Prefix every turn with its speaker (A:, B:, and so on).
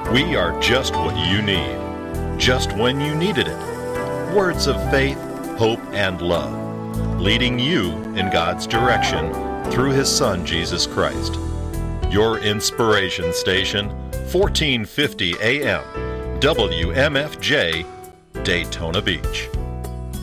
A: We are just what you need, just when you needed it. Words of faith, hope, and love, leading you in God's direction through His Son, Jesus Christ. Your inspiration station, 1450 AM, WMFJ, Daytona Beach.